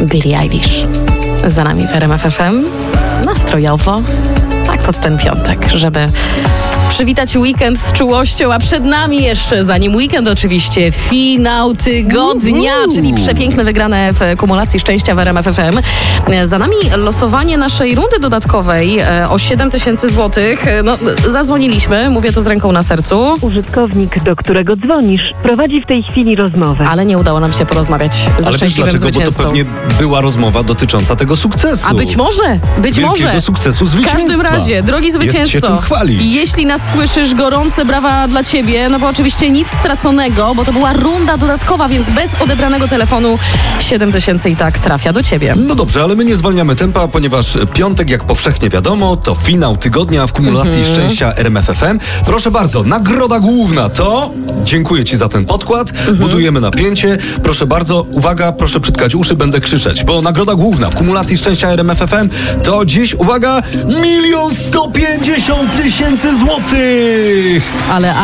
Billie Eilish. Za nami w RMF FM. Nastrojowo, tak pod ten piątek, żeby przywitać weekend z czułością, a przed nami jeszcze, zanim weekend oczywiście, finał tygodnia, czyli przepiękne wygrane w kumulacji szczęścia w RMF FM. Za nami losowanie naszej rundy dodatkowej o 7 000 złotych. No, zadzwoniliśmy, mówię to z ręką na sercu. Użytkownik, do którego dzwonisz, prowadzi w tej chwili rozmowę. Ale nie udało nam się porozmawiać ze Ale wiesz szczęśliwym dlaczego? Bo zwycięzcą. to pewnie była rozmowa dotycząca tego sukcesu. A być może. Wielkiego sukcesu W zwycięstwa. każdym razie, drogi zwycięzco, Jest się czym chwalić. jeśli nas słyszysz, gorące brawa dla ciebie, no bo oczywiście nic straconego, bo to była runda dodatkowa, więc bez odebranego telefonu 7 000 i tak trafia do ciebie. No dobrze, ale my nie zwalniamy tempa, ponieważ piątek, jak powszechnie wiadomo, to finał tygodnia w kumulacji szczęścia RMF FM. Proszę bardzo, nagroda główna to... Dziękuję ci za ten podkład, budujemy napięcie. Proszę bardzo, uwaga, proszę przytkać uszy, będę krzyczeć, bo nagroda główna w kumulacji szczęścia RMF FM to dziś, uwaga, 1 150 000 złotych! Ale.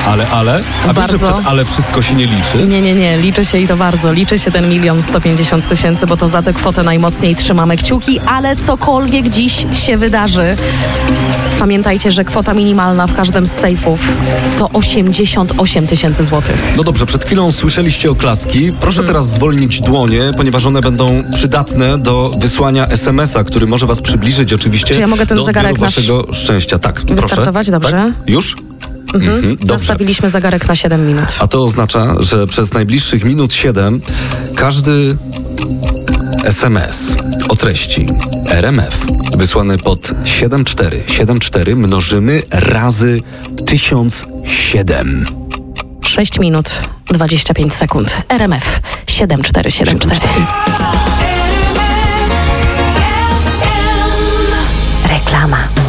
A Bardzo. wiesz, że przed ale wszystko się nie liczy? Nie, liczy się i to bardzo. Liczy się ten 1 150 000, bo to za tę kwotę najmocniej trzymamy kciuki, ale cokolwiek dziś się wydarzy, pamiętajcie, że kwota minimalna w każdym z sejfów to 88 000 złotych. No dobrze, przed chwilą słyszeliście oklaski. Proszę teraz zwolnić dłonie, ponieważ one będą przydatne do wysłania SMS-a, który może was przybliżyć oczywiście Czy ja mogę ten do zegarek odbioru waszego szczęścia. Tak, proszę. Wystartować? Dobrze. Tak? Już? Dobrze. Nastawiliśmy zegarek na 7 minut. A to oznacza, że przez najbliższych minut 7 każdy SMS o treści RMF wysłany pod 7474 mnożymy razy 1007. 6 minut 25 sekund. RMF 7474. Reklama.